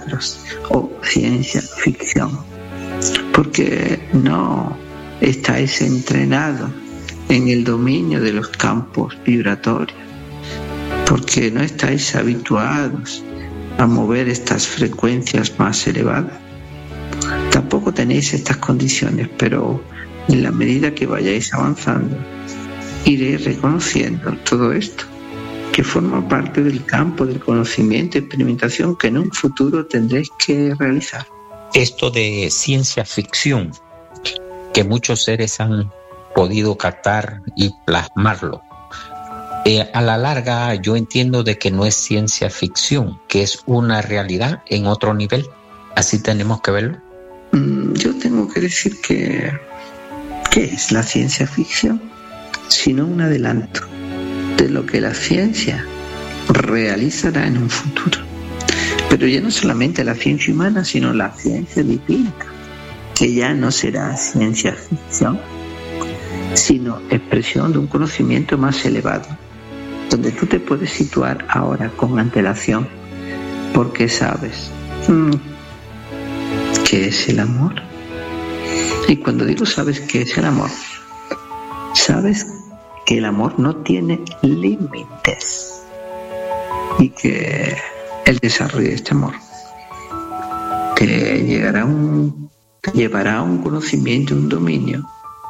milagros o ciencia ficción, porque no estáis entrenados en el dominio de los campos vibratorios, porque no estáis habituados a mover estas frecuencias más elevadas. Tampoco tenéis estas condiciones, pero en la medida que vayáis avanzando, iréis reconociendo todo esto, que forma parte del campo del conocimiento y experimentación que en un futuro tendréis que realizar. Esto de ciencia ficción, que muchos seres han podido captar y plasmarlo, a la larga yo entiendo de que no es ciencia ficción, que es una realidad en otro nivel. ¿Así tenemos que verlo? Yo tengo que decir que ¿qué es la ciencia ficción? Sino un adelanto de lo que la ciencia realizará en un futuro. Pero ya no solamente la ciencia humana, sino la ciencia divina, que ya no será ciencia ficción, sino expresión de un conocimiento más elevado, donde tú te puedes situar ahora con antelación, porque sabes qué es el amor. Y cuando digo sabes qué es el amor, sabes que el amor no tiene límites y que el desarrollo de este amor te llevará a un conocimiento, un dominio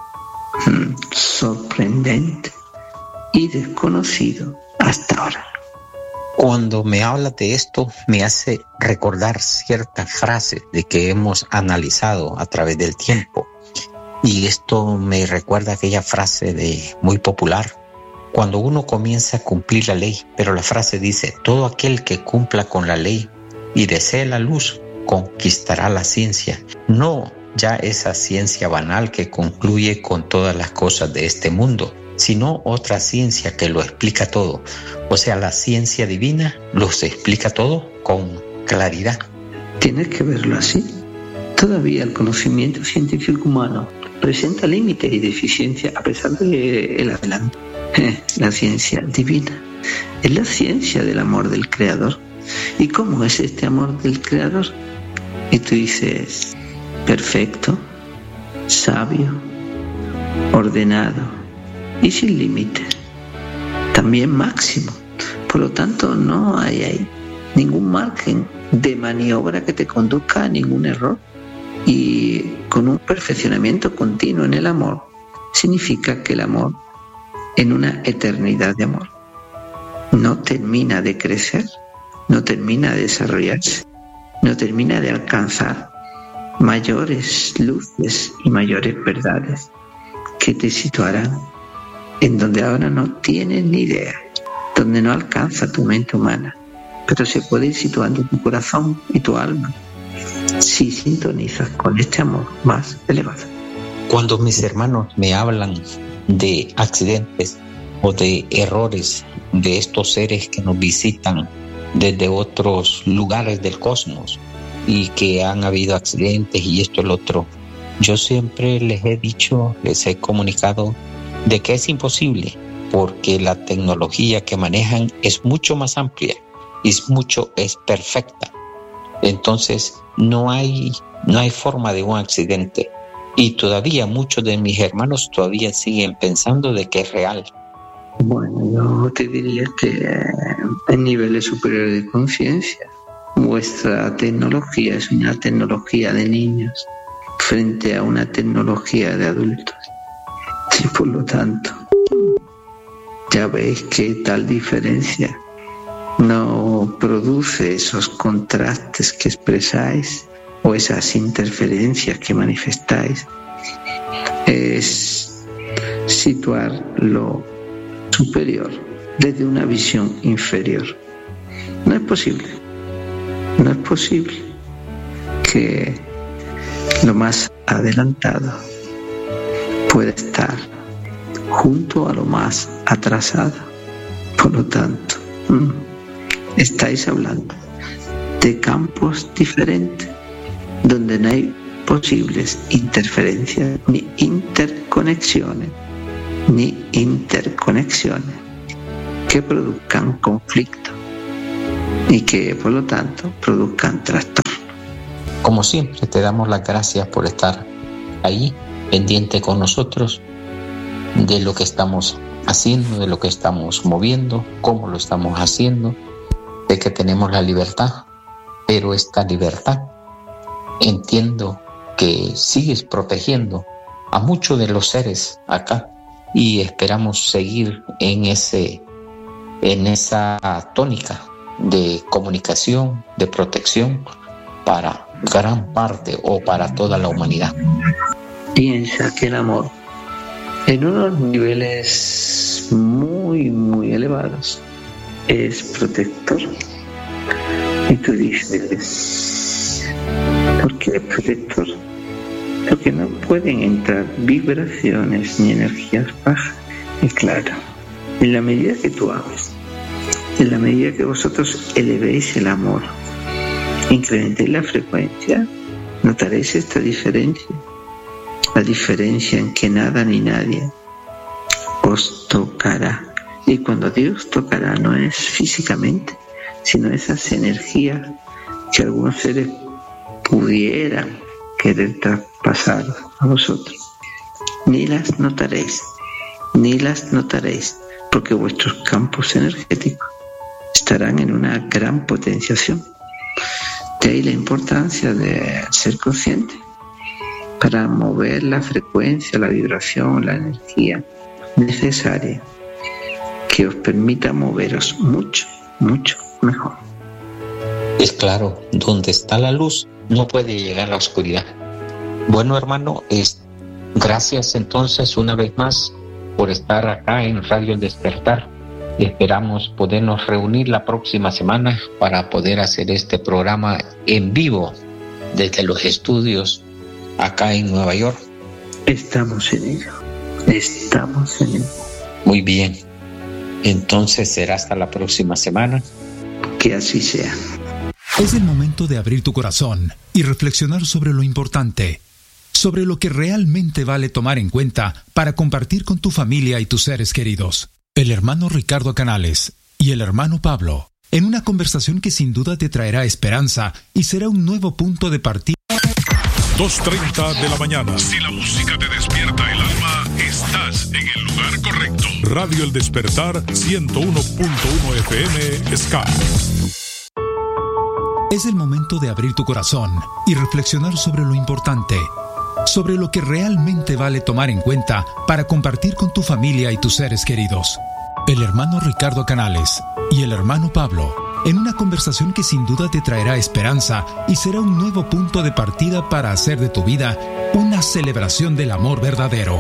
sorprendente y desconocido hasta ahora. Cuando me hablas de esto, me hace recordar ciertas frases de que hemos analizado a través del tiempo. Y esto me recuerda aquella frase muy popular, cuando uno comienza a cumplir la ley, pero la frase dice, todo aquel que cumpla con la ley y desee la luz, conquistará la ciencia. No ya esa ciencia banal que concluye con todas las cosas de este mundo, sino otra ciencia que lo explica todo. O sea, la ciencia divina los explica todo con claridad. Tienes que verlo así. Todavía el conocimiento científico humano presenta límites y deficiencias a pesar del adelanto. La ciencia divina es la ciencia del amor del Creador. ¿Y cómo es este amor del Creador? Y tú dices, perfecto, sabio, ordenado y sin límites, también máximo. Por lo tanto, no hay ahí ningún margen de maniobra que te conduzca a ningún error. Y con un perfeccionamiento continuo en el amor, significa que el amor, en una eternidad de amor, no termina de crecer, no termina de desarrollarse, no termina de alcanzar mayores luces y mayores verdades que te situarán en donde ahora no tienes ni idea, donde no alcanza tu mente humana, pero se puede ir situando tu corazón y tu alma si sintonizas con este amor más elevado. Cuando mis hermanos me hablan de accidentes o de errores de estos seres que nos visitan desde otros lugares del cosmos y que han habido accidentes y esto y lo otro, yo siempre les he dicho, les he comunicado de que es imposible, porque la tecnología que manejan es mucho más amplia, es perfecta. Entonces no hay forma de un accidente. Y todavía muchos de mis hermanos todavía siguen pensando de que es real. Bueno, yo te diría que en niveles superiores de conciencia, vuestra tecnología es una tecnología de niños frente a una tecnología de adultos. Y por lo tanto, ya veis que tal diferencia no produce esos contrastes que expresáis o esas interferencias que manifestáis. Es situar lo superior desde una visión inferior. No es posible que lo más adelantado pueda estar junto a lo más atrasado. Por lo tanto, estáis hablando de campos diferentes donde no hay posibles interferencias ni interconexiones que produzcan conflicto y que por lo tanto produzcan trastorno. Como siempre, te damos las gracias por estar ahí, pendiente con nosotros de lo que estamos haciendo, de lo que estamos moviendo, cómo lo estamos haciendo, de que tenemos la libertad, pero esta libertad entiendo que sigues protegiendo a muchos de los seres acá y esperamos seguir en esa tónica de comunicación, de protección para gran parte o para toda la humanidad. Piensa que el amor en unos niveles muy, muy elevados es protector. Y tú dices, ¿por qué es protector? Porque no pueden entrar vibraciones ni energías bajas. Y claro, en la medida que tú ames, en la medida que vosotros elevéis el amor, incrementéis la frecuencia, notaréis esta diferencia. La diferencia en que nada ni nadie os tocará. Y cuando Dios tocará no es físicamente, sino esas energías que algunos seres pudieran querer traspasar a vosotros. Ni las notaréis, porque vuestros campos energéticos estarán en una gran potenciación. De ahí la importancia de ser consciente para mover la frecuencia, la vibración, la energía necesaria que os permita moveros mucho, mucho mejor. Es claro, donde está la luz no puede llegar la oscuridad. Bueno, hermano, gracias entonces una vez más por estar acá en Radio El Despertar. Esperamos podernos reunir la próxima semana para poder hacer este programa en vivo desde los estudios acá en Nueva York. Estamos en ello. Muy bien. Entonces será hasta la próxima semana. Que así sea. Es el momento de abrir tu corazón y reflexionar sobre lo importante, sobre lo que realmente vale tomar en cuenta para compartir con tu familia y tus seres queridos. El hermano Ricardo Canales y el hermano Pablo, en una conversación que sin duda te traerá esperanza y será un nuevo punto de partida. 2:30 de la mañana. Si la música te despierta el alma, estás en el lugar correcto. Radio El Despertar 101.1 FM Ska. Es el momento de abrir tu corazón y reflexionar sobre lo importante, sobre lo que realmente vale tomar en cuenta para compartir con tu familia y tus seres queridos. El hermano Ricardo Canales y el hermano Pablo, en una conversación que sin duda te traerá esperanza y será un nuevo punto de partida para hacer de tu vida una celebración del amor verdadero.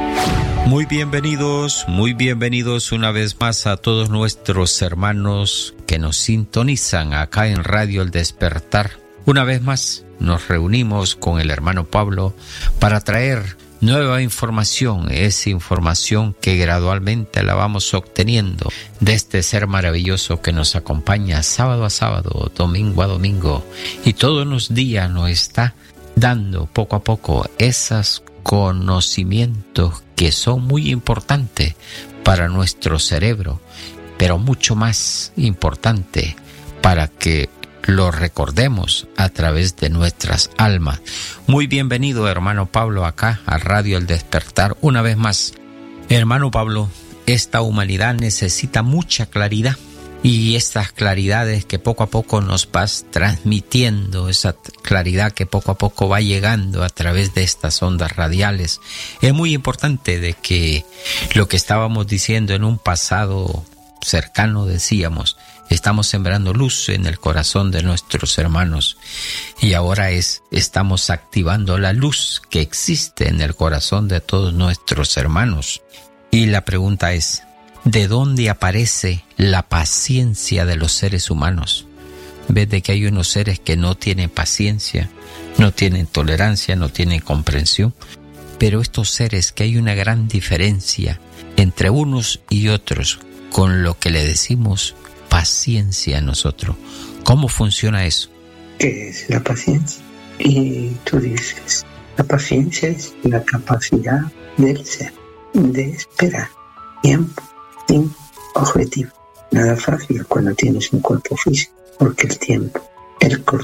Muy bienvenidos una vez más a todos nuestros hermanos que nos sintonizan acá en Radio El Despertar. Una vez más nos reunimos con el hermano Pablo para traer nueva información, esa información que gradualmente la vamos obteniendo de este ser maravilloso que nos acompaña sábado a sábado, domingo a domingo, y todos los días nos está dando poco a poco esos conocimientos que son muy importantes para nuestro cerebro, pero mucho más importante para que lo recordemos a través de nuestras almas. Muy bienvenido, hermano Pablo, acá a Radio El Despertar una vez más. Hermano Pablo, esta humanidad necesita mucha claridad, y estas claridades que poco a poco nos vas transmitiendo, esa claridad que poco a poco va llegando a través de estas ondas radiales, es muy importante de que lo que estábamos diciendo en un pasado cercano decíamos, estamos sembrando luz en el corazón de nuestros hermanos, y ahora estamos activando la luz que existe en el corazón de todos nuestros hermanos. Y la pregunta es, ¿de dónde aparece la paciencia de los seres humanos? Ves de que hay unos seres que no tienen paciencia, no tienen tolerancia, no tienen comprensión, pero estos seres que hay una gran diferencia entre unos y otros con lo que le decimos paciencia a nosotros. ¿Cómo funciona eso? ¿Qué es la paciencia? Y tú dices, la paciencia es la capacidad del ser de esperar tiempo sin objetivo. Nada fácil cuando tienes un cuerpo físico, porque el tiempo, el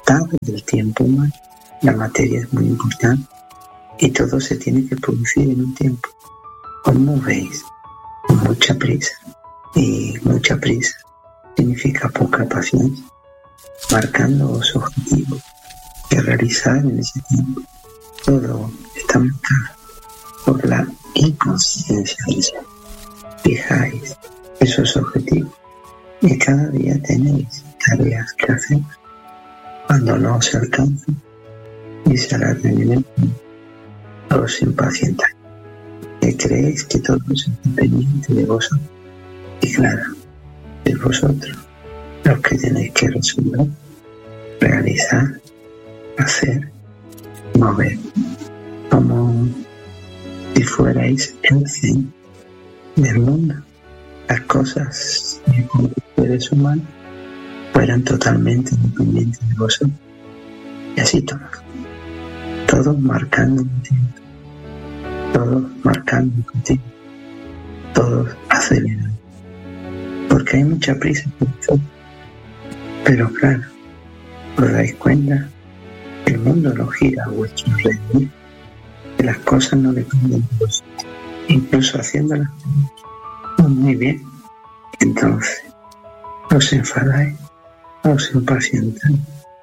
limitado del tiempo humano. La materia es muy importante y todo se tiene que producir en un tiempo. Como veis, con mucha prisa. Y mucha prisa significa poca paciencia, marcando los objetivos que realizar en ese tiempo. Todo está marcado por la inconsciencia del ser. Fijáis esos objetivos y cada día tenéis tareas que hacer. Cuando no se alcanzan y se alargan en el tiempo, os impacientáis y creéis que todo es independiente de vosotros. Y claro, es vosotros los que tenéis que resolver, realizar, hacer, mover, como si fuerais el centro del mundo. Las cosas como seres humanos fueran totalmente independientes de vosotros. Y así todos marcando un tiempo, todos marcando un objetivo, todos acelerando. Porque hay mucha prisa por todo. Pero claro, os dais cuenta que el mundo no gira a vuestro alrededor, que las cosas no dependen de vosotros, incluso haciéndolas muy bien. Entonces, os enfadáis, os impacientáis,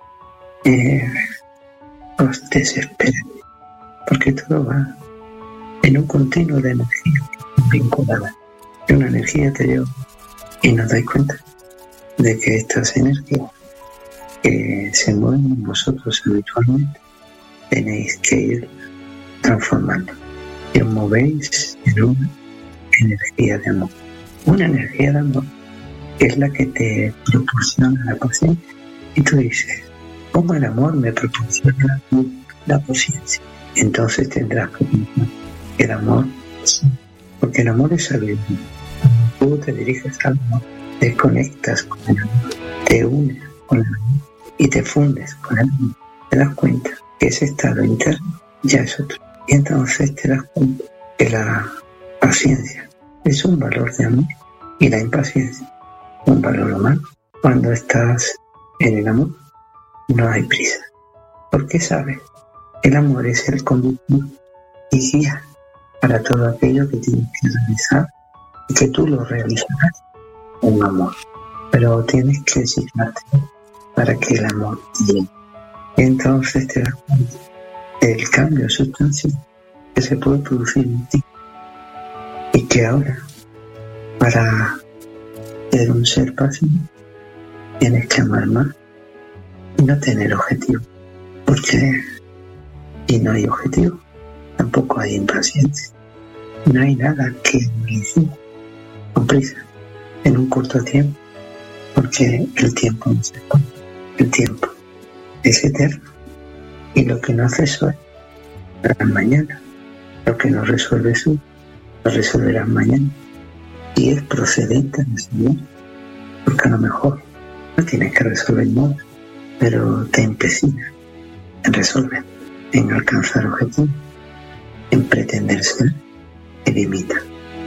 os desesperáis, porque todo va en un continuo de energía vinculada. Y una energía te lleva y no dais cuenta de que estas energías que se mueven en vosotros habitualmente tenéis que ir transformando y os movéis en una energía de amor. Una energía de amor es la que te proporciona la paciencia. Y tú dices, ¿cómo el amor me proporciona la paciencia? Entonces tendrás que pensar que el amor, porque el amor es sabiduría. Tú te diriges al amor, te conectas con el amor, te unes con el amor y te fundes con el amor. Te das cuenta que ese estado interno ya es otro. Y entonces te das cuenta que la paciencia es un valor de amor y la impaciencia un valor humano. Cuando estás en el amor no hay prisa, porque sabes que el amor es el conductor y guía para todo aquello que tienes que realizar y que tú lo realizarás con amor, pero tienes que designarte para que el amor te llegue. Y entonces te das cuenta del cambio sustancial que se puede producir en ti y que ahora, para ser un ser paciente, tienes que amar más y no tener objetivo, porque si no hay objetivo tampoco hay impaciencia. No hay nada que realizar con prisa en un corto tiempo, porque el tiempo no se pone. El tiempo es eterno y lo que no haces hoy lo harás mañana, lo que no resuelves hoy lo resolverás mañana, y es procedente de enseñar, porque a lo mejor no tienes que resolver nada, pero te empecinas en resolver, en alcanzar objetivos, en pretender ser, te limita.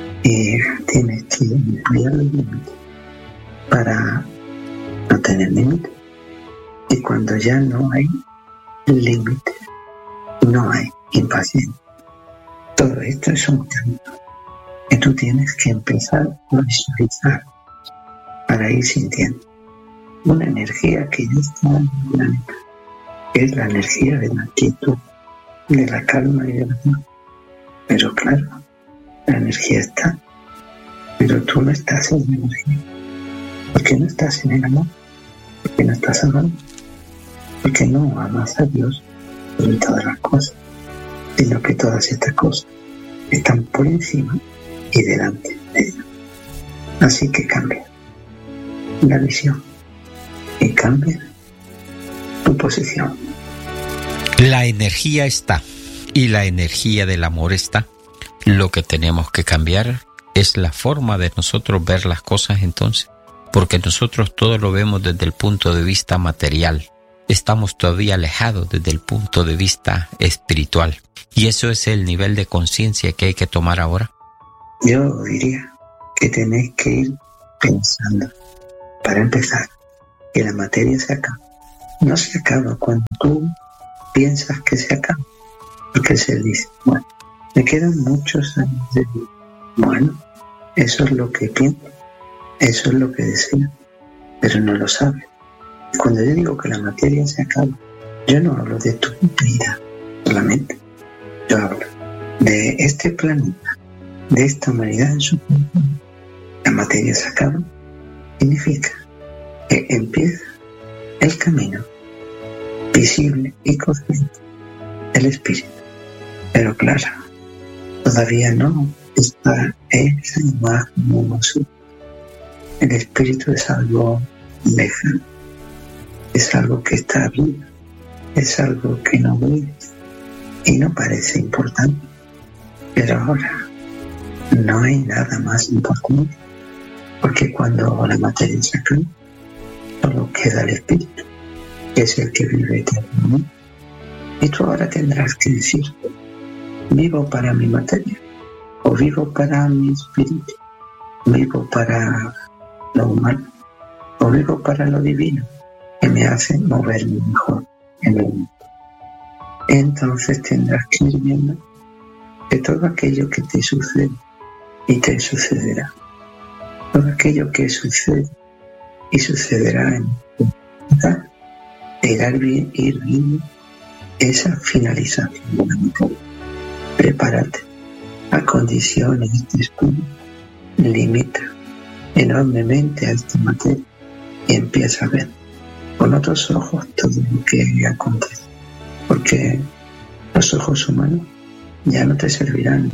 Y tienes que ampliar los límites para no tener límites. Y cuando ya no hay límites, no hay impaciencia. Todo esto es un cambio que tú tienes que empezar a visualizar para ir sintiendo una energía que ya está en el planeta, que es la energía de la quietud, de la calma y de la paz. Pero claro, la energía está, pero tú no estás en la energía. ¿Por qué no estás en el amor? ¿Por qué no estás amando? Porque no amas a Dios sobre todas las cosas, sino que todas estas cosas están por encima y delante de ella. Así que cambia la visión y cambia tu posición. La energía está y la energía del amor está. Lo que tenemos que cambiar es la forma de nosotros ver las cosas entonces, porque nosotros todo lo vemos desde el punto de vista material. Estamos todavía alejados desde el punto de vista espiritual. Y eso es el nivel de conciencia que hay que tomar ahora. Yo diría que tenéis que ir pensando, para empezar, que la materia se acaba no se acaba cuando tú piensas que se acaba, porque se dice, bueno, me quedan muchos años de vida. Bueno, eso es lo que pienso, eso es lo que deseo, pero no lo sabes. Cuando yo digo que la materia se acaba, yo no hablo de tu vida solamente, yo hablo de este planeta, de esta humanidad en su conjunto. La materia se acaba, significa que empieza el camino visible y consciente del espíritu. Pero claro, todavía no está esa imagen en nosotros. El espíritu es algo lejano, es algo que está vivo, es algo que no ve y no parece importante. Pero ahora no hay nada más importante, porque cuando la materia se acaba, solo queda el espíritu, que es el que vive eternamente. Y tú ahora tendrás que decir, ¿vivo para mi materia o vivo para mi espíritu? ¿Vivo para lo humano o vivo para lo divino, que me hace moverme mejor en el mundo? Entonces tendrás que ir viendo que todo aquello que te sucede y te sucederá, todo aquello que sucede y sucederá en tu vida, te irá ir viendo esa finalización de la materia. Prepárate, acondiciona este espíritu, limita enormemente a esta materia y empieza a ver con otros ojos todo lo que acontece, porque los ojos humanos ya no te servirán,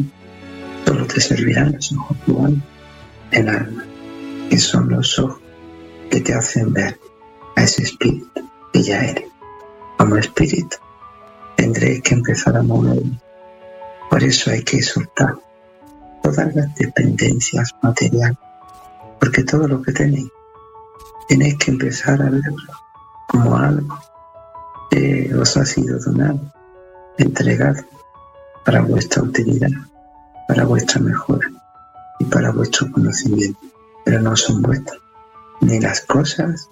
solo te servirán los ojos humanos, el alma, que son los ojos que te hacen ver a ese espíritu que ya eres. Como espíritu tendré que empezar a moverme. Por eso hay que soltar todas las dependencias materiales, porque todo lo que tenéis que empezar a verlo como algo que os ha sido donado, entregado para vuestra utilidad, para vuestra mejora y para vuestro conocimiento. Pero no son vuestros, ni las cosas,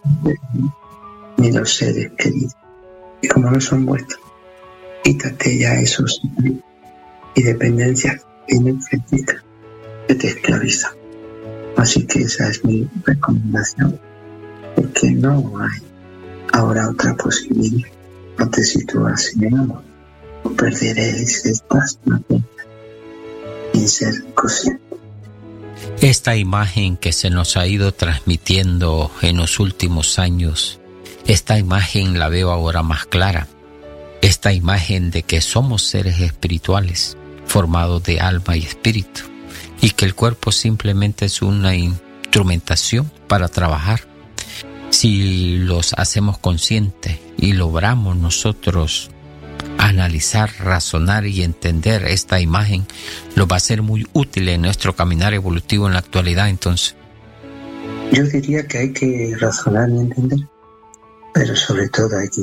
ni los seres queridos. Y como no son vuestros, quítate ya esos y dependencias energéticas que te esclavizan. Así que esa es mi recomendación, porque no hay ahora otra posibilidad. No te sitúas en el amor, o perderéis estas materias sin ser consciente. Esta imagen que se nos ha ido transmitiendo en los últimos años, esta imagen la veo ahora más clara. Esta imagen de que somos seres espirituales, formados de alma y espíritu, y que el cuerpo simplemente es una instrumentación para trabajar. Si los hacemos conscientes y logramos nosotros analizar, razonar y entender esta imagen, nos va a ser muy útil en nuestro caminar evolutivo en la actualidad. Entonces, yo diría que hay que razonar y entender, pero sobre todo hay que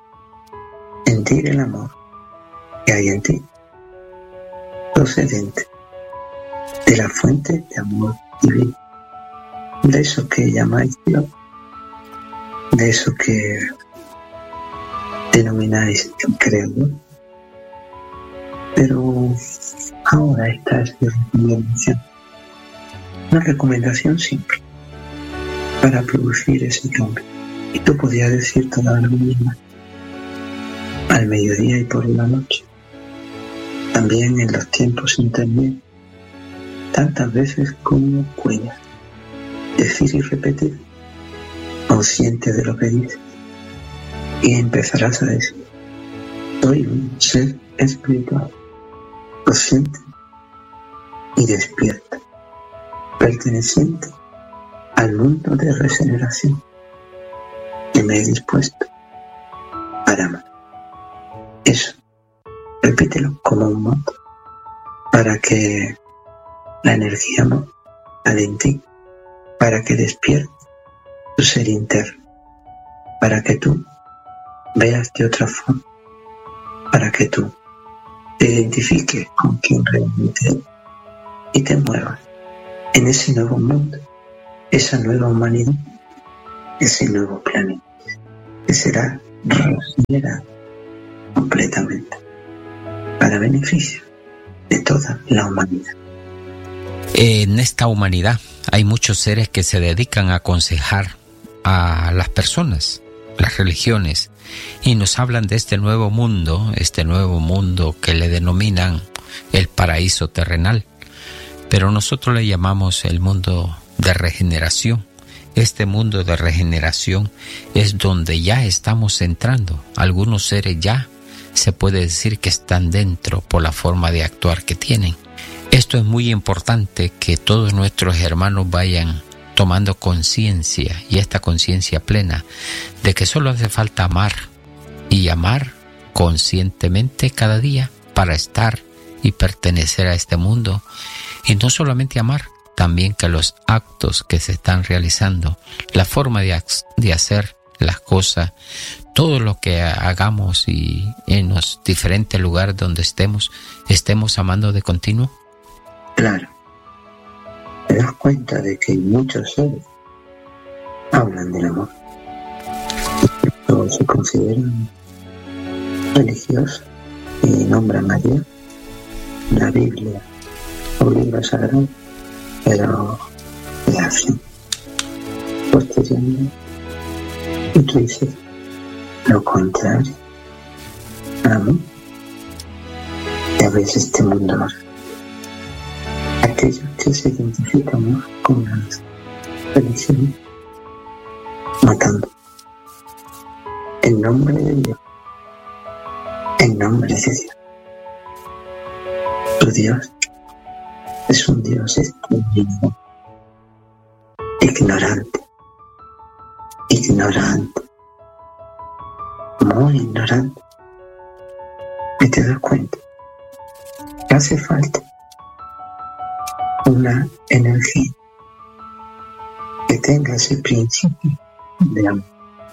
sentir el amor que hay en ti, procedente de la fuente de amor divino, de eso que llamáis Dios, de eso que denomináis el Creador. Pero ahora esta es mi recomendación, una recomendación simple para producir ese cambio. Y tú podías decir toda la mañana, al mediodía y por la noche, también en los tiempos intermedios, tantas veces como puedas, decir y repetir, consciente de lo que dices, y empezarás a decir, soy un ser espiritual, consciente y despierto, perteneciente al mundo de regeneración que me he dispuesto para amar. Eso, repítelo como un mantra, para que la energía no sale en ti, para que despierte tu ser interno, para que tú veas de otra forma, para que tú te identifiques con quien realmente eres y te muevas en ese nuevo mundo, esa nueva humanidad, ese nuevo planeta. que será regenerado completamente para beneficio de toda la humanidad. En esta humanidad hay muchos seres que se dedican a aconsejar a las personas, las religiones, y nos hablan de este nuevo mundo que le denominan el paraíso terrenal, pero nosotros le llamamos el mundo de regeneración. Este mundo de regeneración es donde ya estamos entrando. Algunos seres ya se puede decir que están dentro por la forma de actuar que tienen. Esto es muy importante, que todos nuestros hermanos vayan tomando conciencia, y esta conciencia plena, de que solo hace falta amar, y amar conscientemente cada día para estar y pertenecer a este mundo. Y no solamente amar, también que los actos que se están realizando, la forma de hacer las cosas, todo lo que hagamos y en los diferentes lugares donde estemos amando de continuo. Claro, te das cuenta de que muchos seres hablan del amor, todos se consideran religiosos y nombran a Dios, la Biblia o libro sagrado, pero le hacen posteriormente, y tú dices lo contrario. Amén. Y a veces este mundo, aquellos que se identifican más con las religiones, matando en nombre de Dios, en nombre de Dios. Tu Dios es un Dios estúpido, ignorante, muy ignorante. Y te das cuenta que hace falta una energía que tenga ese principio de amor.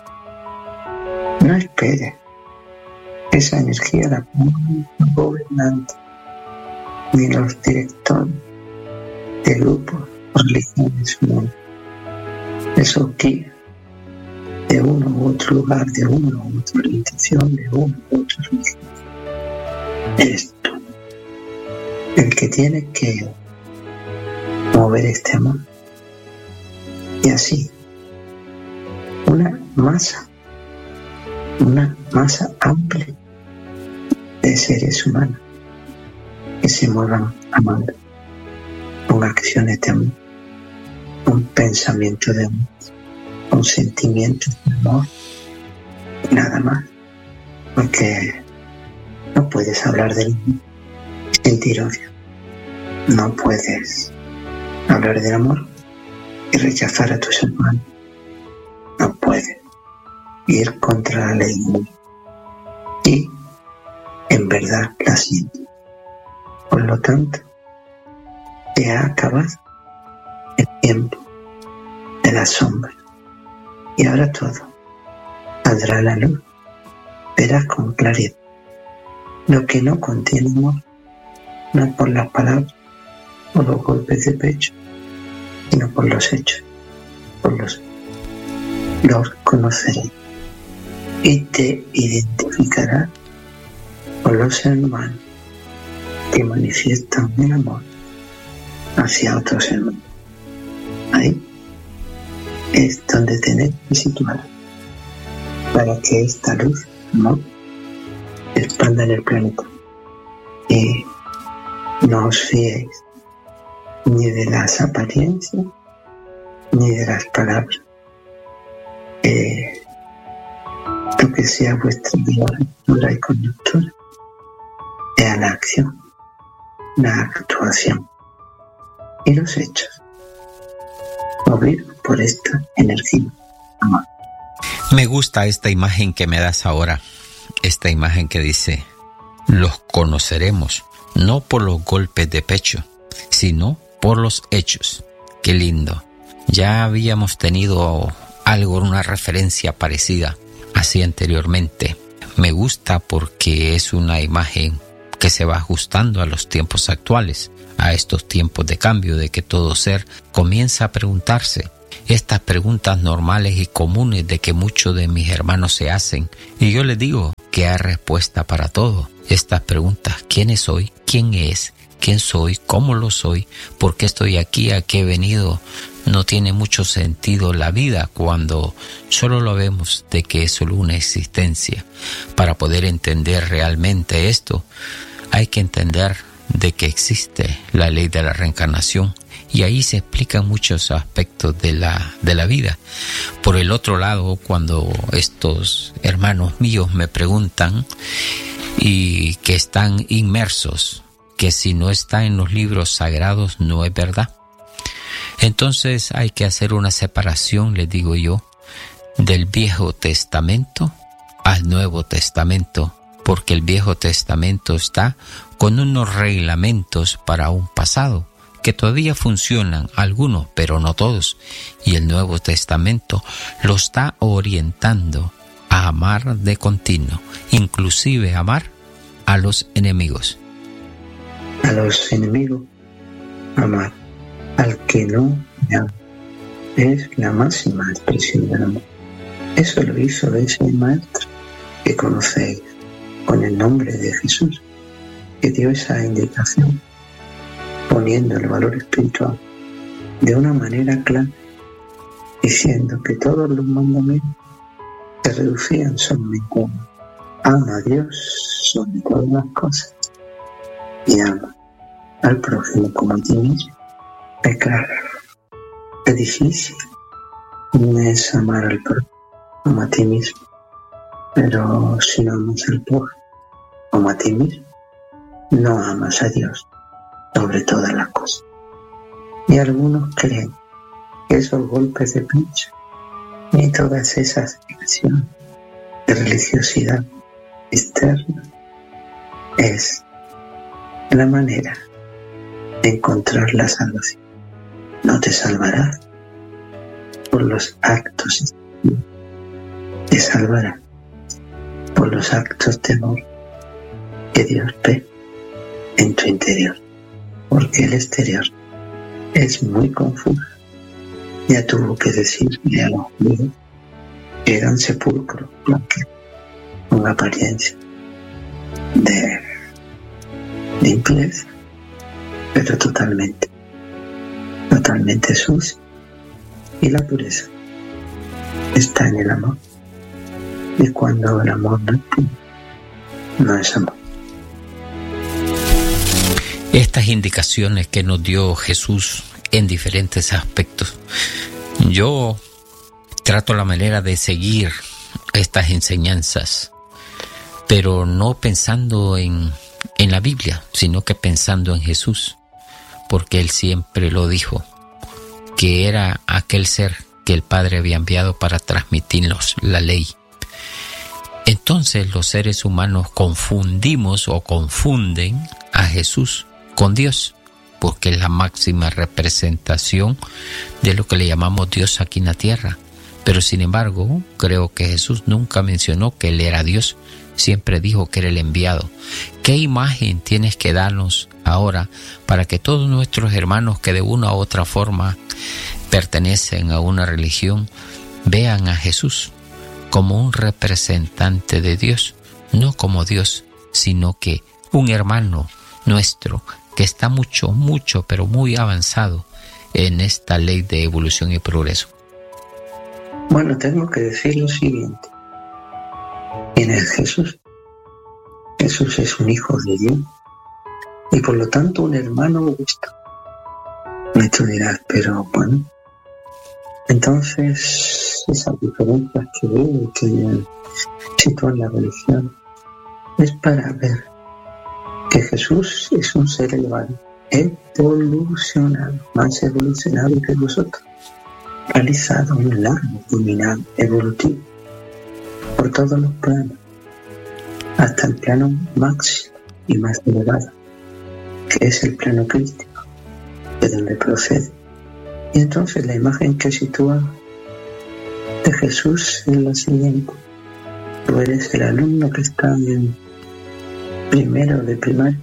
No esperes esa energía la pongan los gobernantes ni los directores de grupos o religiones humanas. Esos guías de uno u otro lugar, de una u otra orientación, de uno u otro religión. Eres tú el que tiene que mover este amor, y así una masa amplia de seres humanos que se muevan amando, con acciones de amor, con pensamiento de amor, con sentimientos de amor, y nada más, porque no puedes hablar del amor y sentir odio. No puedes hablar del amor y rechazar a tus hermanos. No puedes ir contra la ley y en verdad la sientes. Por lo tanto, te ha acabado el tiempo de la sombra, y ahora todo saldrá a la luz. Verás con claridad lo que no contiene amor, no por las palabras o los golpes de pecho, sino por los hechos. Los conoceré y te identificará con los hermanos que manifiestan el amor hacia otros hermanos. Ahí es donde tenés que situar para que esta luz no expanda en el planeta. Y no os fiéis ni de las apariencias ni de las palabras. Lo que sea vuestra vida y conductora sea la acción, la actuación y los hechos, movidos por esta energía amor. Me gusta esta imagen que me das ahora, esta imagen que dice: los conoceremos no por los golpes de pecho, sino por los hechos. Qué lindo. Ya habíamos tenido algo, una referencia parecida así anteriormente. Me gusta porque es una imagen que se va ajustando a los tiempos actuales, a estos tiempos de cambio, de que todo ser comienza a preguntarse: estas preguntas normales y comunes de que muchos de mis hermanos se hacen. Y yo les digo que hay respuesta para todo. Estas preguntas: ¿quién soy? ¿Quién es? ¿Quién soy? ¿Cómo lo soy? ¿Por qué estoy aquí? ¿A qué he venido? No tiene mucho sentido la vida cuando solo lo vemos de que es solo una existencia. Para poder entender realmente esto, hay que entender de que existe la ley de la reencarnación, y ahí se explican muchos aspectos de la vida. Por el otro lado, cuando estos hermanos míos me preguntan y que están inmersos, que si no está en los libros sagrados no es verdad, entonces hay que hacer una separación, les digo yo, del Viejo Testamento al Nuevo Testamento, porque el Viejo Testamento está con unos reglamentos para un pasado que todavía funcionan, algunos, pero no todos, y el Nuevo Testamento lo está orientando a amar de continuo, inclusive amar a los enemigos. A los enemigos, amar. Al que no me ama. Es la máxima expresión del amor. Eso lo hizo ese maestro que conocéis con el nombre de Jesús, que dio esa indicación, poniendo el valor espiritual de una manera clara, diciendo que todos los mandamientos se reducían solamente uno: ama a Dios sobre todas las cosas y ama al prójimo como a ti mismo. Pecar es difícil, no es amar al prójimo como a ti mismo, pero si no amas al prójimo como a ti mismo, no amas a Dios sobre todas las cosas. Y algunos creen que esos golpes de pecho y todas esas expresiones de religiosidad externa es la manera de encontrar la salvación. No te salvarás por los actos exteriores, te salvará por los actos de amor que Dios ve en tu interior, porque el exterior es muy confuso. Ya tuvo que decirle a los judíos que eran sepulcros blancos con apariencia de limpieza, pero totalmente sucio. Y la pureza está en el amor. Y cuando el amor no es puro, no es amor. Estas indicaciones que nos dio Jesús en diferentes aspectos, yo trato la manera de seguir estas enseñanzas, pero no pensando en la Biblia, sino que pensando en Jesús, porque Él siempre lo dijo, que era aquel ser que el Padre había enviado para transmitirnos la ley. Entonces los seres humanos confundimos o confunden a Jesús con Dios, porque es la máxima representación de lo que le llamamos Dios aquí en la tierra. Pero sin embargo, creo que Jesús nunca mencionó que Él era Dios, siempre dijo que era el enviado. ¿Qué imagen tienes que darnos ahora para que todos nuestros hermanos que de una u otra forma pertenecen a una religión vean a Jesús como un representante de Dios, no como Dios, sino que un hermano nuestro que está mucho, pero muy avanzado en esta ley de evolución y progreso? Bueno, tengo que decir lo siguiente. ¿Quién es Jesús? Jesús es un hijo de Dios y por lo tanto un hermano vuestro. Y tú dirás, pero bueno, entonces esas diferencias que veo que sitúan la religión es para ver que Jesús es un ser elevado, evolucionado, más evolucionado que nosotros, realizado un largo caminado evolutivo por todos los planos, hasta el plano máximo y más elevado, que es el plano crístico, de donde procede. Y entonces la imagen que sitúa de Jesús es la siguiente: tú eres el alumno que está en primero de primaria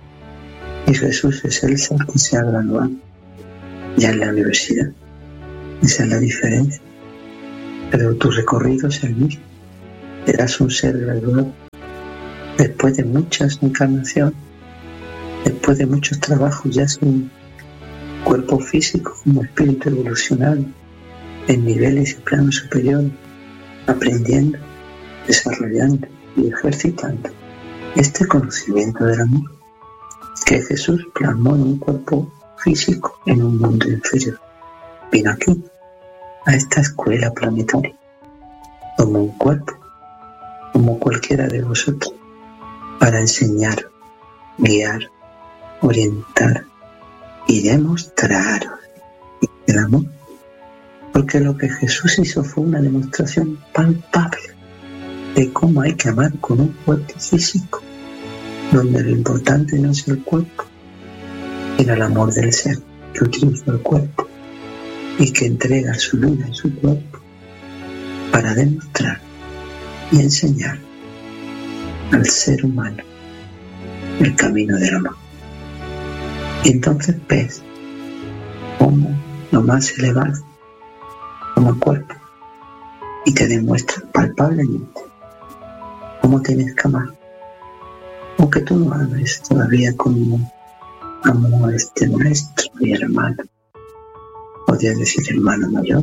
y Jesús es el ser que se ha graduado ya en la universidad. Esa es la diferencia. Pero tu recorrido es el mismo. Serás un ser graduado. Después de muchas encarnaciones, después de muchos trabajos, ya sea un cuerpo físico como espíritu evolucionado, en niveles y planos superiores, aprendiendo, desarrollando y ejercitando este conocimiento del amor que Jesús plasmó en un cuerpo físico en un mundo inferior. Vino aquí, a esta escuela planetaria, como un cuerpo, como cualquiera de vosotros, para enseñar, guiar, orientar y demostraros el amor. Porque lo que Jesús hizo fue una demostración palpable de cómo hay que amar con un cuerpo físico, donde lo importante no es el cuerpo, sino el amor del ser que utiliza el cuerpo y que entrega su vida en su cuerpo para demostrar y enseñar al ser humano el camino del amor. Y entonces ves cómo lo más elevado como cuerpo y te demuestra palpablemente cómo tienes que amar, aunque tú no ames todavía como amó a este maestro y hermano. Podría decir hermano mayor,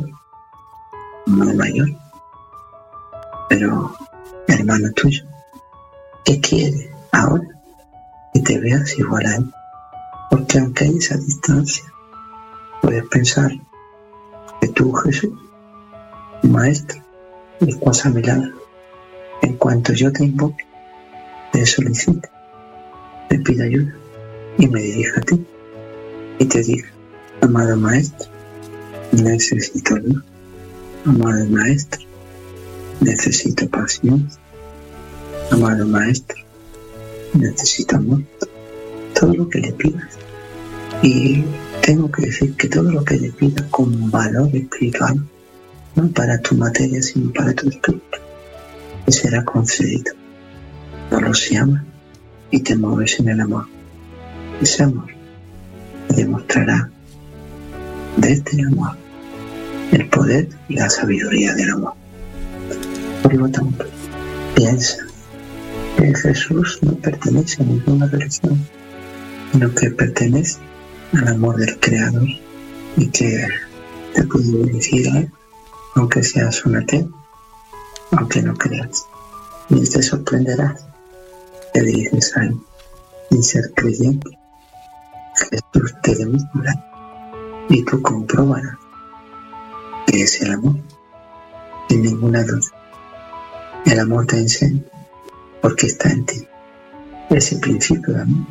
pero hermano tuyo, que quiere ahora que te veas igual a él, porque aunque hay esa distancia, puedes pensar que tú, Jesús, maestro, estás a mi lado. En cuanto yo te invoque, te solicite, te pida ayuda y me dirija a ti y te diga: amado maestro, necesito luz. Amado maestro, necesito paciencia. Amado maestro, necesito amor. Todo lo que le pidas. Y tengo que decir que todo lo que le pidas con valor espiritual, no para tu materia sino para tu espíritu, te será concedido. Solo si amas y te mueves en el amor. Ese amor te demostrará desde el amor el poder y la sabiduría del amor. Por lo tanto, piensa que Jesús no pertenece a ninguna religión, sino que pertenece al amor del Creador, y que te puede dirigir a él, aunque seas un ateo, aunque no creas, y te sorprenderás, te diriges a él sin ser creyente. Jesús te demostrará y tú comprobarás que es el amor, sin ninguna duda. El amor te enseña porque está en ti. Ese principio de amor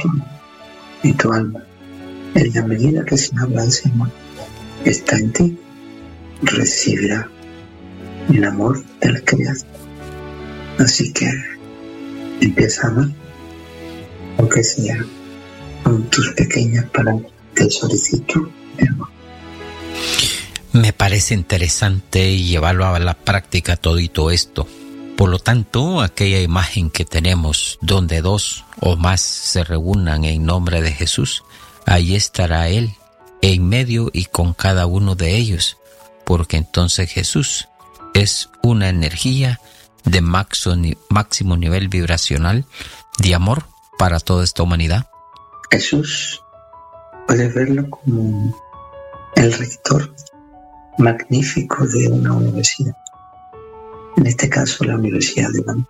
en tu alma. En la medida que se habla de ese amor está en ti, recibirá el amor del Creador. Así que empieza a amar, aunque sea con tus pequeñas palabras de solicitud de amor. Me parece interesante llevarlo a la práctica todito esto. Por lo tanto, aquella imagen que tenemos donde dos o más se reúnan en nombre de Jesús, ahí estará Él, en medio y con cada uno de ellos, porque entonces Jesús es una energía de máximo nivel vibracional de amor para toda esta humanidad. Jesús, puedes verlo como el rector magnífico de una universidad, en este caso la Universidad de Banco.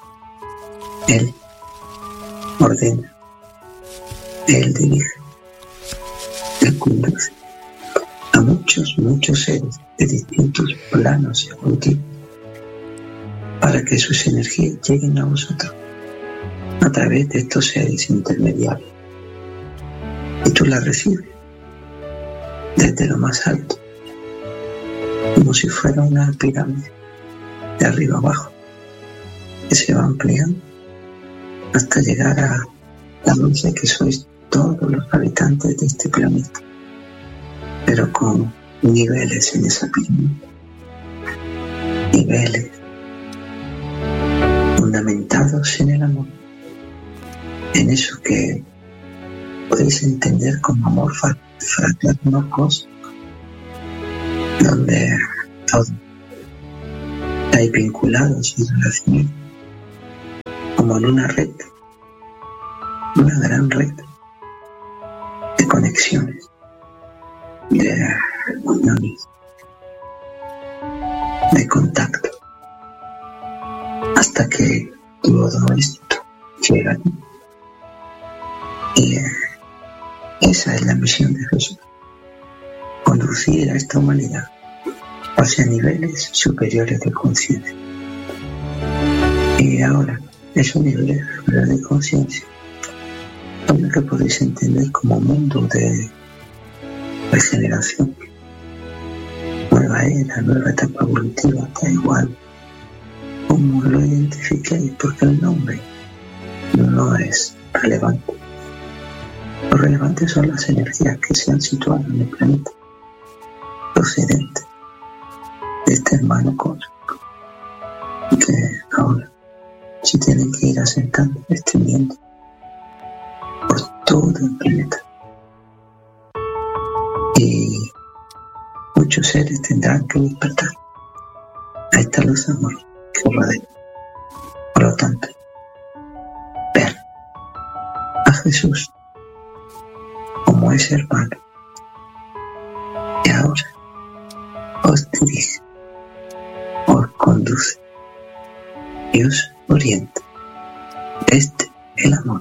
Él ordena, Él dirige, Él conduce a muchos seres de distintos planos evolutivos para que sus energías lleguen a vosotros a través de estos seres intermediarios, y tú las recibes desde lo más alto, como si fuera una pirámide de arriba abajo que se va ampliando hasta llegar a la luz que sois todos los habitantes de este planeta, pero con niveles en esa pirámide, niveles fundamentados en el amor, en eso que podéis entender como amor fraterno cósmico, donde todo está vinculado a su relación, como en una red, una gran red de conexiones, de uniones, de contacto, hasta que todo esto llega a ti. Y esa es la misión de Jesús: conducir a esta humanidad hacia niveles superiores de conciencia. Y ahora, esos niveles superiores de conciencia son lo que podéis entender como mundo de regeneración, nueva era, nueva etapa evolutiva, da igual cómo lo identifiquéis, porque el nombre no es relevante. Lo relevante son las energías que se han situado en el planeta, procedentes de este hermano cósmico, que ahora se tienen que ir asentando, extendiendo por todo el planeta. Y muchos seres tendrán que despertar a esta luz de amor que rodea. Por lo tanto, ver a Jesús como ese hermano que ahora os dirige, os conduce y os orienta desde el amor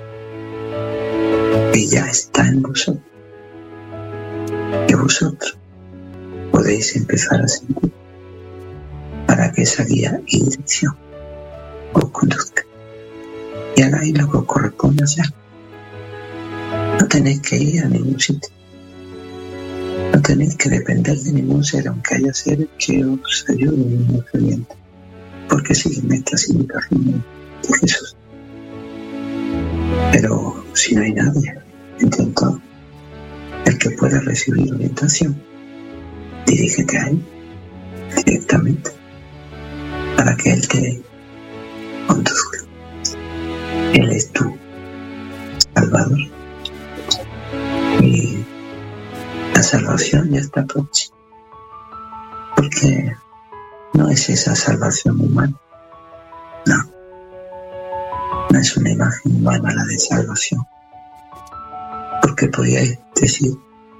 que ya está en vosotros, que vosotros podéis empezar a sentir, para que esa guía y dirección os conduzca y hagáis lo que os corresponde hacer. No tenéis que ir a ningún sitio, no tenéis que depender de ningún ser, aunque haya seres que os ayuden y os orienten, porque siguen estas indicaciones de Jesús. Pero si no hay nadie entre todos el que pueda recibir orientación, dirígete a él directamente para que él te conduzca. Él es tu Salvador y la salvación ya está próxima, porque no es esa salvación humana, no es una imagen humana la de salvación, porque podíais decir,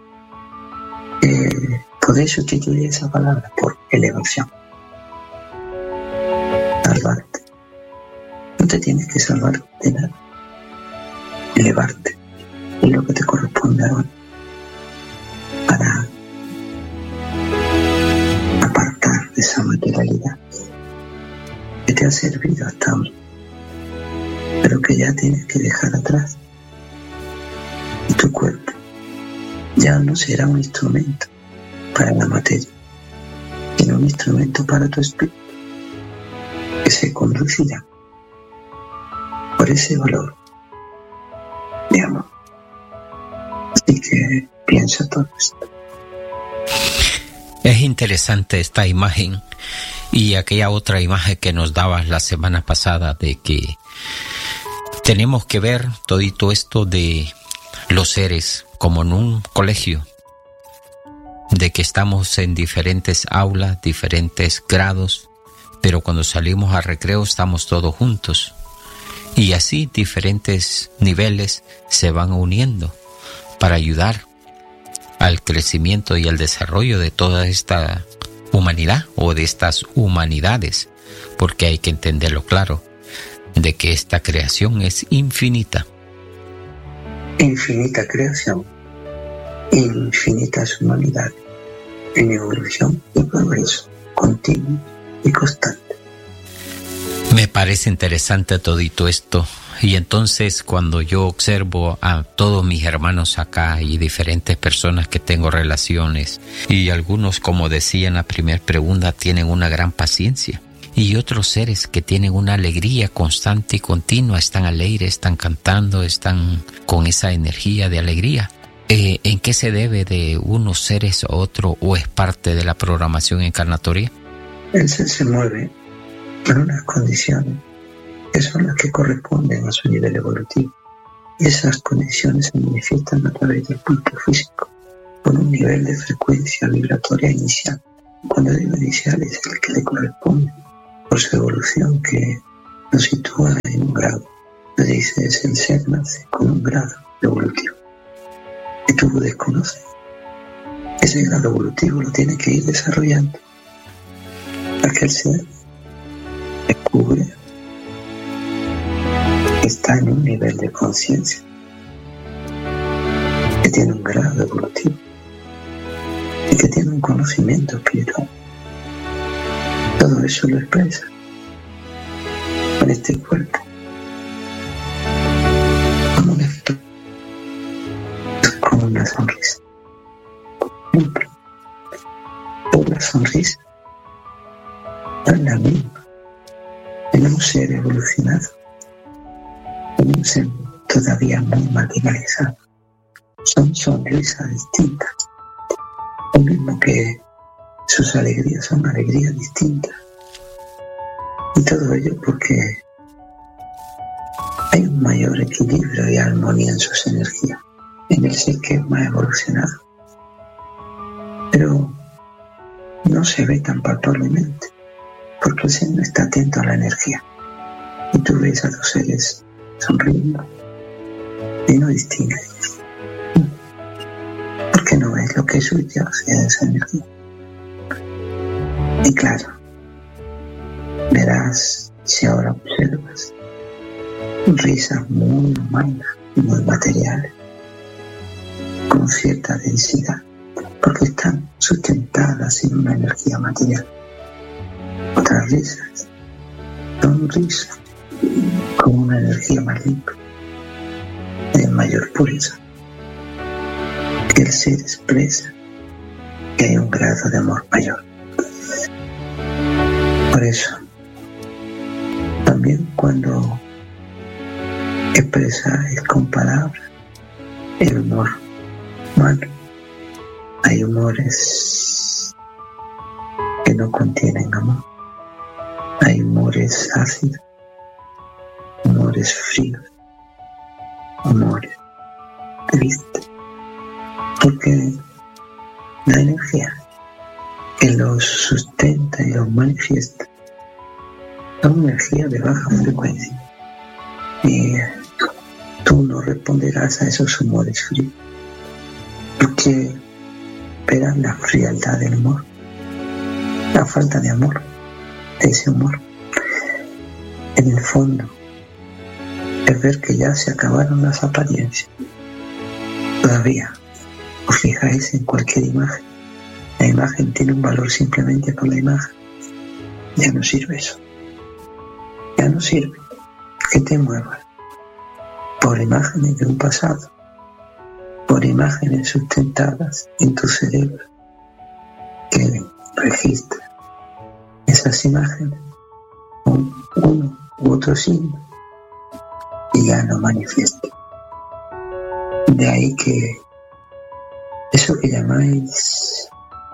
podéis sustituir esa palabra por elevación. Salvarte. No te tienes que salvar de nada. Elevarte es lo que te corresponde ahora, para apartar de esa materialidad que te ha servido hasta ahora, pero que ya tienes que dejar atrás. Y tu cuerpo ya no será un instrumento para la materia, sino un instrumento para tu espíritu, que se conducirá por ese valor de amor. Así que piensa todo esto. Es interesante esta imagen y aquella otra imagen que nos dabas la semana pasada, de que tenemos que ver todito esto de los seres como en un colegio, de que estamos en diferentes aulas, diferentes grados, pero cuando salimos al recreo estamos todos juntos. Y así diferentes niveles se van uniendo para ayudar al crecimiento y al desarrollo de toda esta humanidad o de estas humanidades, porque hay que entenderlo claro, de que esta creación es infinita. Infinita creación, infinitas humanidades, en evolución y progreso continuo y constante. Me parece interesante todito esto, y entonces cuando yo observo a todos mis hermanos acá y diferentes personas que tengo relaciones, y algunos, como decía en la primera pregunta, tienen una gran paciencia, y otros seres que tienen una alegría constante y continua, están alegres, están cantando, están con esa energía de alegría. ¿En qué se debe de unos seres a otro, o es parte de la programación encarnatoria? El ser se mueve en unas condiciones que son las que corresponden a su nivel evolutivo, y esas condiciones se manifiestan a través del cuerpo físico con un nivel de frecuencia vibratoria inicial. Cuando digo inicial es el que le corresponde por su evolución, que nos sitúa en un grado. Nos dice, es el ser nace con un grado evolutivo que tú desconoces. Ese grado evolutivo lo tiene que ir desarrollando para que el ser descubre que está en un nivel de conciencia, que tiene un grado evolutivo y que tiene un conocimiento espiritual. Todo eso lo expresa con este cuerpo, como una sonrisa. Siempre. Pero la sonrisa no es la misma en un ser evolucionado, en un ser todavía muy materializado. Son sonrisas distintas. Lo mismo que sus alegrías son alegrías distintas. Y todo ello porque hay un mayor equilibrio y armonía en sus energías, en el ser que es más evolucionado. Pero no se ve tan palpablemente, porque el ser no está atento a la energía. Y tú ves a los seres sonriendo y no distingues, porque no es lo que suya hacia esa energía. Y claro, verás, si ahora observas, risas muy humanas y muy materiales, con cierta densidad, porque están sustentadas en una energía material. Otras risas son risas con una energía más limpia, de mayor pureza, que el ser expresa que hay un grado de amor mayor. Por eso, también cuando expresáis con palabras el humor humano, hay humores que no contienen amor. Hay humores ácidos, humores fríos, humores tristes. Porque la energía que los sustenta y los manifiesta son energías de baja frecuencia. Y tú no responderás a esos humores fríos, porque verás la frialdad del humor, la falta de amor de ese humor. En el fondo es ver que ya se acabaron las apariencias. Todavía os fijáis en cualquier imagen. La imagen tiene un valor simplemente por la imagen. Ya no sirve eso. Ya no sirve que te muevas por imágenes de un pasado, por imágenes sustentadas en tu cerebro, que registra esas imágenes con uno u otro signo y ya no manifiesta. De ahí que eso que llamáis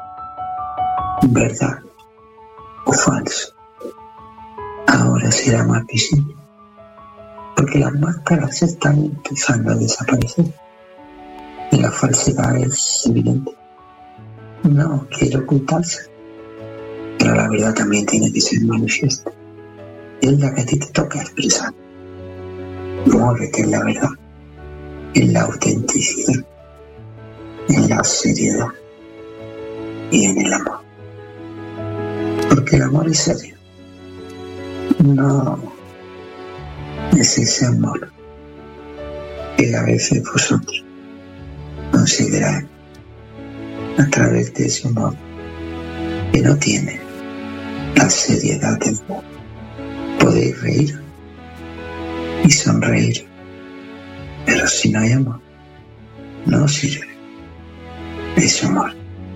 verdad o falso ahora será más visible, porque las máscaras están empezando a desaparecer y la falsedad es evidente. No quiere ocultarse, pero la verdad también tiene que ser manifiesta. Es la que a ti te toca expresar. Muévete en la verdad, en la autenticidad, en la seriedad y en el amor. Porque el amor es serio. No es ese amor que a veces vosotros consideráis a través de ese amor que no tiene la seriedad del amor. Podéis reír y sonreír, pero si no hay amor, no sirve ese amor.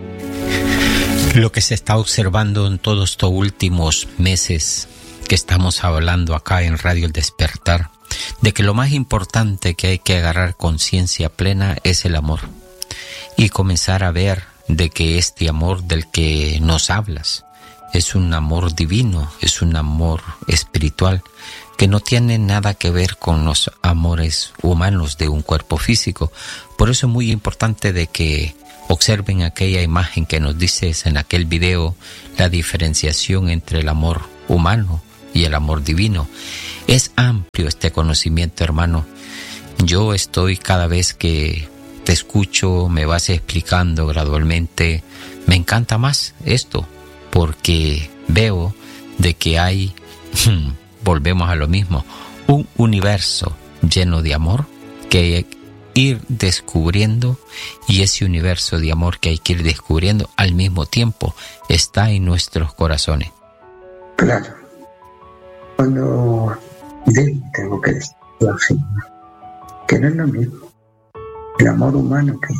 Lo que se está observando en todos estos últimos meses que estamos hablando acá en Radio El Despertar, de que lo más importante que hay que agarrar conciencia plena es el amor y comenzar a ver de que este amor del que nos hablas es un amor divino, es un amor espiritual que no tiene nada que ver con los amores humanos de un cuerpo físico. Por eso es muy importante de que Observen aquella imagen que nos dices en aquel video, la diferenciación entre el amor humano y el amor divino. Es amplio este conocimiento, hermano. Yo estoy, cada vez que te escucho, me vas explicando gradualmente, me encanta más esto, porque veo de que hay, volvemos a lo mismo, un universo lleno de amor que hay que ir descubriendo, y ese universo de amor que hay que ir descubriendo al mismo tiempo está en nuestros corazones. Claro. Cuando tengo que decirlo así, que no es lo mismo. El amor humano que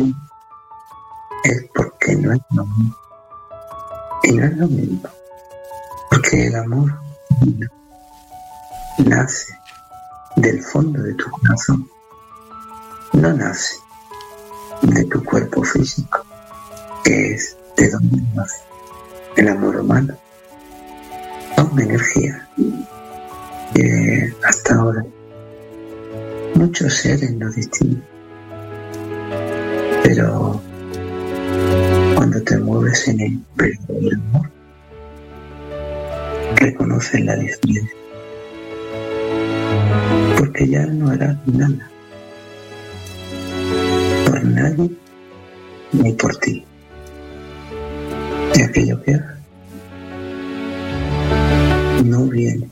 es porque no es lo mismo. Y no es lo mismo. Porque el amor nace del fondo de tu corazón. No nace de tu cuerpo físico, que es de donde nace el amor humano. Es una energía que hasta ahora muchos seres lo distinguen, pero cuando te mueves en el verdadero amor, reconoces la diferencia, porque ya no harás nada por nadie ni por ti. Y aquello que hagas no viene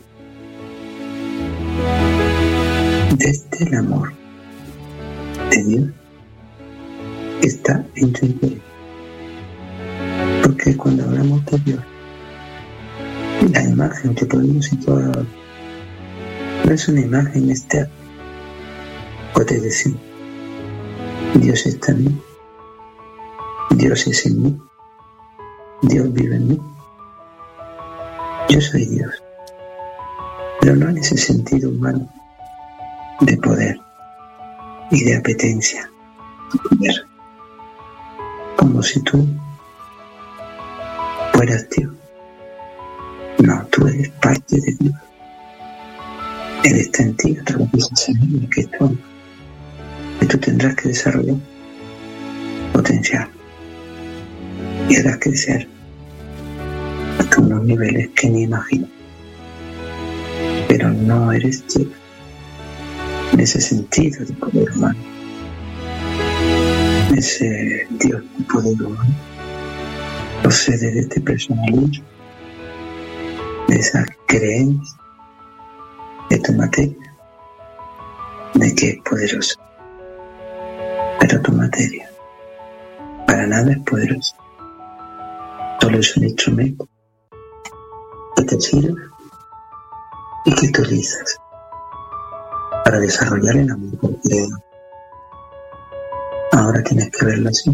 desde el amor de Dios que está en tu interior. Porque cuando hablamos de Dios, la imagen que podemos situar no es una imagen externa. Puedes decir, Dios está en mí, Dios es en mí, Dios vive en mí, yo soy Dios, pero no en ese sentido humano de poder y de apetencia, poder, como si tú fueras Dios. No, tú eres parte de Dios. Él está en ti a través de esa semilla que es todo, que tú tendrás que desarrollar, potenciar y harás crecer hasta unos niveles que ni imagino. Pero no eres Dios en ese sentido de poder humano, ese Dios de poder humano procede de este personalismo, de esa creencia de tu materia, de que es poderoso. Pero tu materia para nada es poderosa, solo es un instrumento que te sirve y que utilizas para desarrollar el amor por creador. Ahora tienes que verlo así.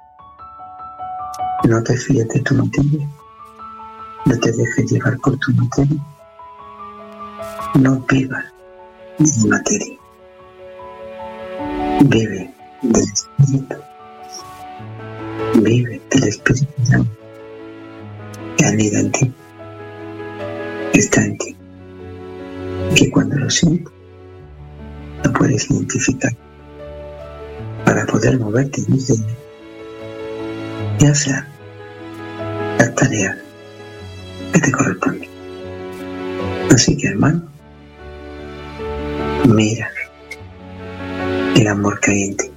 No te fíes de tu materia, no te dejes llevar por tu materia, no vivas de materia, vive del Espíritu, vive del Espíritu Santo que anida en ti, que está en ti, que cuando lo sientes lo puedes identificar para poder moverte desde él y hacer las tareas que te corresponden. Así que, hermano, mira el amor que hay en ti,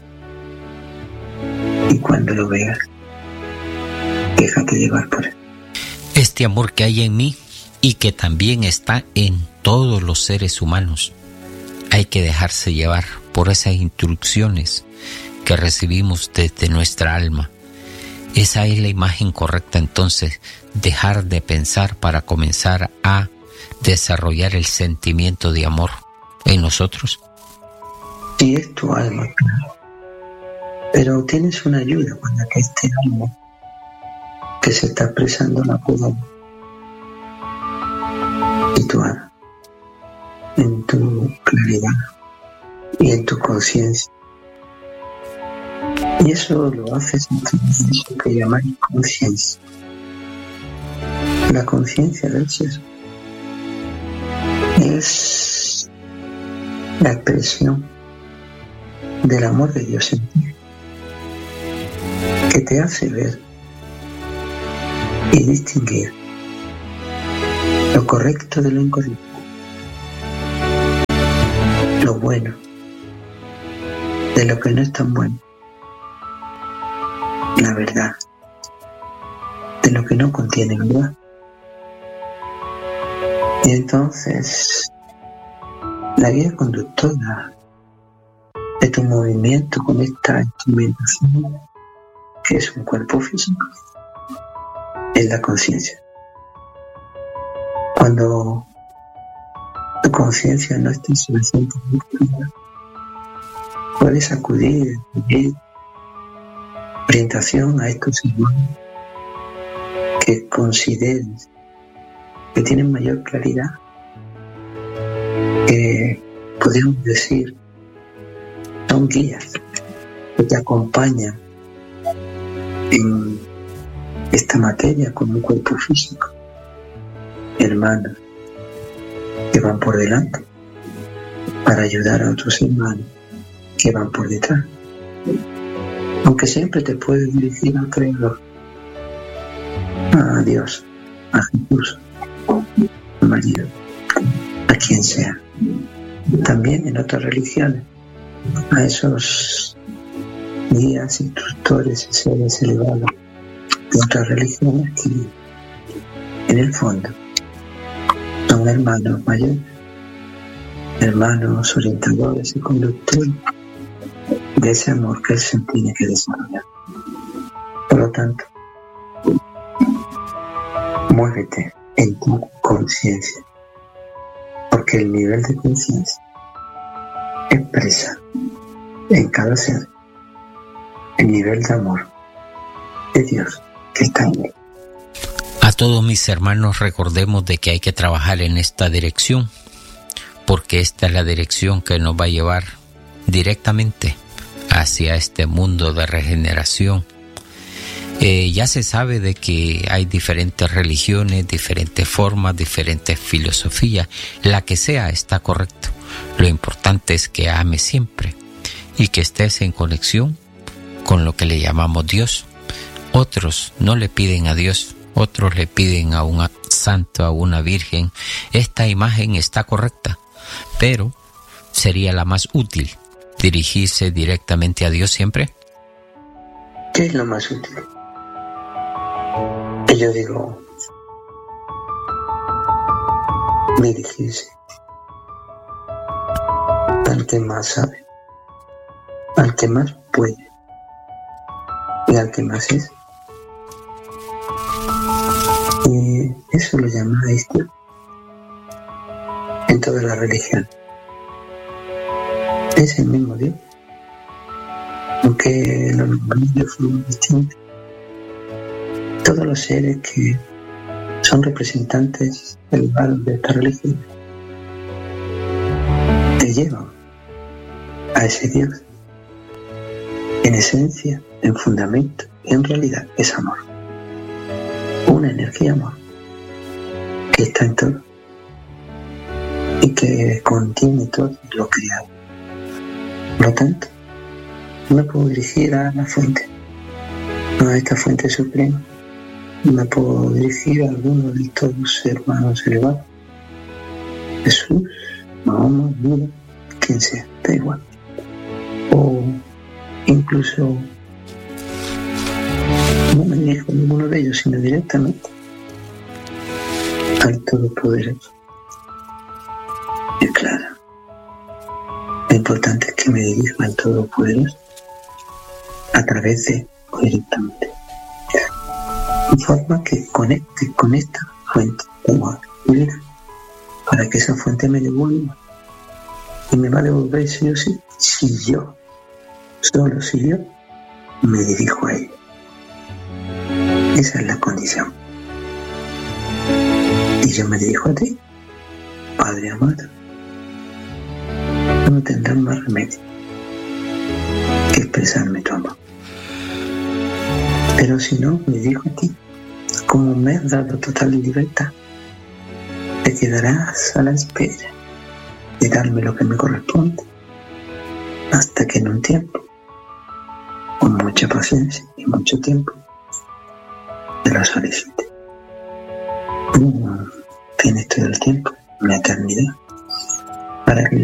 y cuando lo veas, déjate llevar por él. Este amor que hay en mí y que también está en todos los seres humanos, hay que dejarse llevar por esas instrucciones que recibimos desde nuestra alma. Esa es la imagen correcta, entonces, dejar de pensar para comenzar a desarrollar el sentimiento de amor en nosotros. Sí, es tu alma, claro. Pero tienes una ayuda cuando que este alma que se está expresando la pueda situar en tu claridad y en tu conciencia. Y eso lo haces en eso que llamáis conciencia. La conciencia del ser es la expresión del amor de Dios en ti. que te hace ver y distinguir lo correcto de lo incorrecto, lo bueno de lo que no es tan bueno, la verdad de lo que no contiene verdad. Y entonces la guía conductora de tu movimiento con esta instrumentación, que es un cuerpo físico, es la conciencia. Cuando tu conciencia no está en su centro, puedes acudir y pedir orientación a estos hermanos que consideres que tienen mayor claridad, que podríamos decir son guías que te acompañan en esta materia con un cuerpo físico, hermanos que van por delante para ayudar a otros hermanos que van por detrás, aunque siempre te puedes dirigir al Creador, a Dios, a Jesús, a María, a quien sea. También en otras religiones, a esos guías, instructores y seres elevados de otras religiones que en el fondo son hermanos mayores, hermanos orientadores y conductores de ese amor que se tiene que desarrollar. Por lo tanto, muévete en tu conciencia, porque el nivel de conciencia expresa en cada ser el nivel de amor de Dios que está en él. A todos mis hermanos, recordemos de que hay que trabajar en esta dirección, porque esta es la dirección que nos va a llevar directamente hacia este mundo de regeneración. Ya se sabe de que hay diferentes religiones, diferentes formas, diferentes filosofías. La que sea está correcto. Lo importante es que ames siempre y que estés en conexión con lo que le llamamos Dios. Otros no le piden a Dios, otros le piden a un santo, a una virgen. Esta imagen está correcta, pero sería la más útil dirigirse directamente a Dios siempre. ¿Qué es lo más útil? Yo digo, dirigirse al que más sabe, al que más puede y al que más es. Y eso lo llama esto en toda la religión. Es el mismo Dios, aunque los nombres son distintos. Todos los seres que son representantes elevados de esta religión te llevan a ese Dios. En esencia, en fundamento, en realidad es amor. Una energía amor que está en todo y que contiene todo lo creado. Por lo tanto, me puedo dirigir a la fuente, a esta fuente suprema. Me puedo dirigir a alguno de estos hermanos elevados, Jesús, Mahoma, Buda, quien sea, da igual. O incluso no me dirijo a ninguno de ellos, sino directamente al Todopoderoso. Y claro, lo importante es que me dirija al Todopoderoso a través de o directamente, de forma que conecte con esta fuente de amor y vida, para que esa fuente me devuelva. Y me va a devolver sí o sí, si yo, solo si yo, me dirijo a ella. Esa es la condición. Y yo me dirijo a ti, Padre amado. No tendrás más remedio que expresarme tu amor. Pero si no, me dirijo a ti. Como me has dado total libertad, te quedarás a la espera de darme lo que me corresponde, hasta que en un tiempo, con mucha mucha paciencia y mucho tiempo, te lo solicite. Tienes todo el tiempo, una eternidad, para que